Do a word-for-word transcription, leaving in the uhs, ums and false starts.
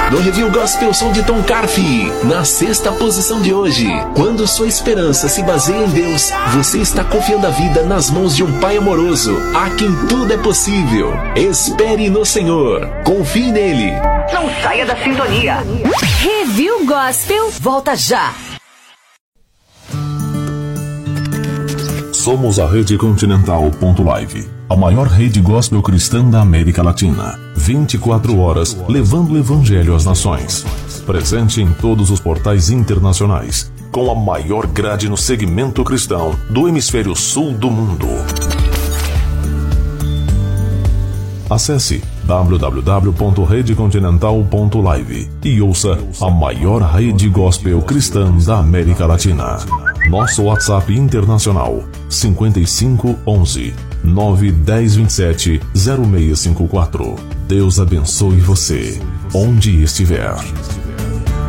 No Review Gospel Som de Tom Carfi, na sexta posição de hoje. Quando sua esperança se baseia em Deus, você está confiando a vida nas mãos de um Pai amoroso, a quem tudo é possível. Espere no Senhor, confie nele. Não saia da sintonia. Review Gospel volta já. Somos a Rede Continental.live, a maior rede gospel cristã da América Latina. vinte e quatro horas levando o evangelho às nações. Presente em todos os portais internacionais, com a maior grade no segmento cristão do hemisfério sul do mundo. Acesse w w w ponto rede continental ponto live e ouça a maior rede gospel cristã da América Latina. Nosso WhatsApp internacional cinco cinco um um nove um zero dois sete zero seis cinco quatro. Deus abençoe você, onde estiver.